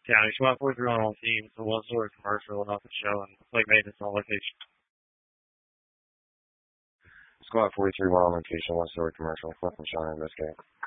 County, Squad 43 on all teams, the one-story commercial and office show, and flight maintenance on location. Squad 43 while on location, one-story commercial, Fluff and Sean investigate.